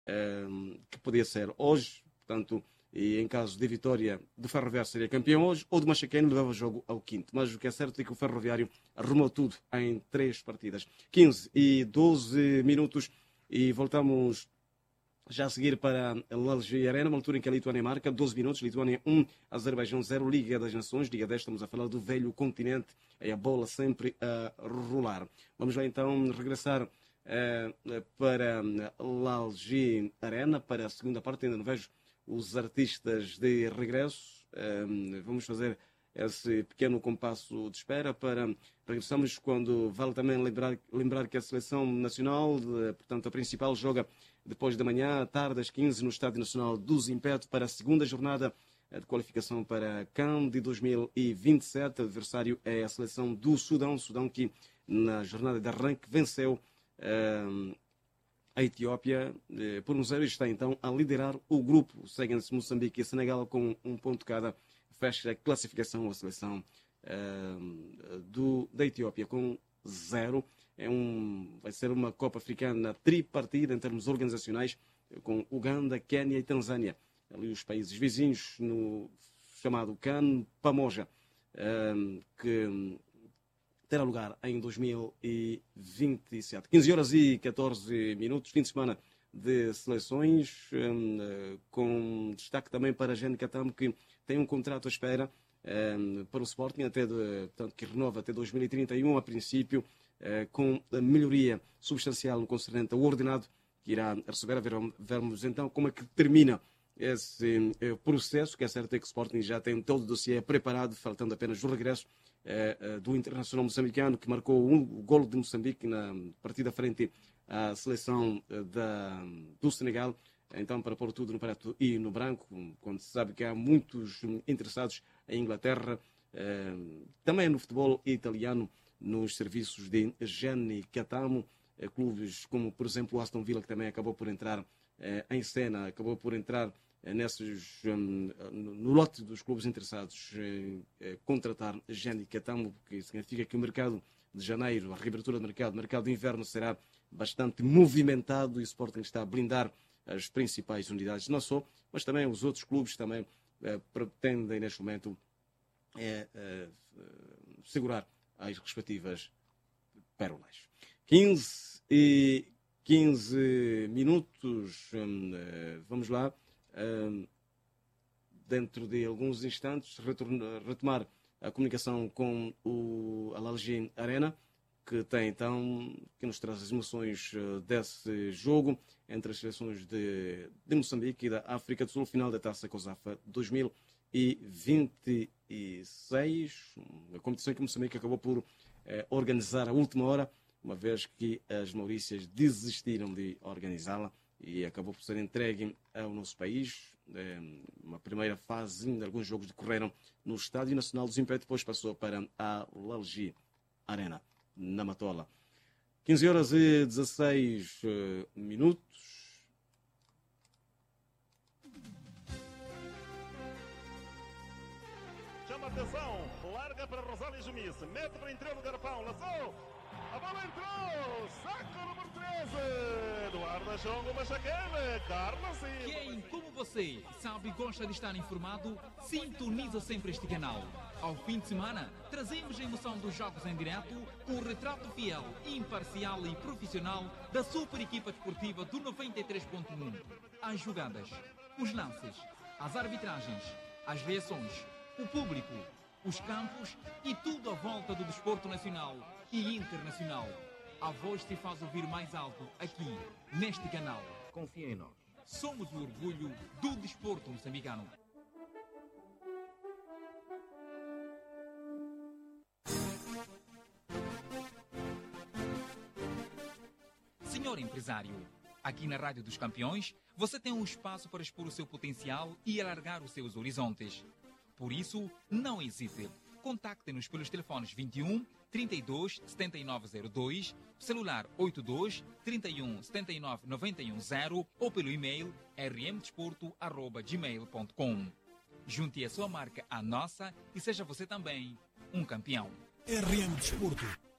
que podia ser hoje, portanto, e em caso de vitória do Ferroviário seria campeão hoje, ou do Machaqueno levava o jogo ao quinto. Mas o que é certo é que o Ferroviário arrumou tudo em 3 partidas. 15 e 12 minutos e voltamos já a seguir para a Lalji Arena, uma altura em que a Lituânia marca 12 minutos, Lituânia 1, Azerbaijão 0, Liga das Nações, Liga 10, estamos a falar do velho continente, é a bola sempre a rolar. Vamos lá então regressar para a Lalji Arena, para a segunda parte, ainda não vejo os artistas de regresso. Vamos fazer esse pequeno compasso de espera para regressamos quando vale também lembrar que a seleção nacional, portanto a principal, joga depois da manhã, à tarde, às 15, no Estádio Nacional do Zimpeto, para a segunda jornada de qualificação para a CAN de 2027. O adversário é a seleção do Sudão, Sudão que na jornada de arranque venceu a Etiópia por 1-0 e está então a liderar o grupo. Seguem-se Moçambique e Senegal com 1 ponto cada. Fecha a classificação a seleção da Etiópia com 0. Vai ser uma Copa Africana tripartida em termos organizacionais, com Uganda, Quénia e Tanzânia. Ali os países vizinhos no chamado CAN Pamoja, que terá lugar em 2027. 15 horas e 14 minutos, fim de semana de seleções, com destaque também para a Jane Katam, que tem um contrato à espera para o Sporting, portanto, que renova até 2031, a princípio, com a melhoria substancial no concernente ao ordenado, que irá receber. Vermos então como é que termina esse processo, que é certo que o Sporting já tem todo o dossiê preparado, faltando apenas o regresso do internacional moçambicano, que marcou o golo de Moçambique na partida frente à seleção do Senegal. Então, para pôr tudo no preto e no branco, quando se sabe que há muitos interessados em Inglaterra, também no futebol italiano, nos serviços de Gianni Catamo, clubes como, por exemplo, o Aston Villa, que também acabou por entrar em cena, acabou por entrar no lote dos clubes interessados em contratar Gianni Catamo, que significa que o mercado de janeiro, a reabertura do mercado de inverno, será bastante movimentado e o Sporting está a blindar as principais unidades, não só, mas também os outros clubes também pretendem neste momento segurar as respectivas pérolas. 15 e 15 minutos, vamos lá, dentro de alguns instantes, retomar a comunicação com a Lalji Arena, que tem então, que nos traz as emoções desse jogo entre as seleções de Moçambique e da África do Sul, final da Taça COSAFA 2026, uma competição que Moçambique acabou por organizar à última hora, uma vez que as Maurícias desistiram de organizá-la e acabou por ser entregue ao nosso país. Uma primeira fase de alguns jogos decorreram no Estádio Nacional do Zimpeto, depois passou para a Lalji Arena, na Matola. 15 horas e 16 minutos. Chama atenção, larga para Rosália Jumice, mete para interior do garrafão, lançou, a bola entrou, saca o número 13, Eduardo Chongo Machaquene, Carlos Silva. Quem, como você, sabe e gosta de estar informado, sintoniza sempre este canal. Ao fim de semana, trazemos a emoção dos jogos em direto, com o retrato fiel, imparcial e profissional da super equipa desportiva do 93.1. As jogadas, os lances, as arbitragens, as reações, o público, os campos e tudo à volta do desporto nacional e internacional. A voz se faz ouvir mais alto aqui, neste canal. Confia em nós. Somos o orgulho do desporto moçambicano. Senhor empresário, aqui na Rádio dos Campeões, você tem um espaço para expor o seu potencial e alargar os seus horizontes. Por isso, não hesite. Contacte-nos pelos telefones 21 32 7902, celular 82 31 79 910 ou pelo e-mail rmdesporto@gmail.com. Junte a sua marca à nossa e seja você também um campeão. RM Desporto,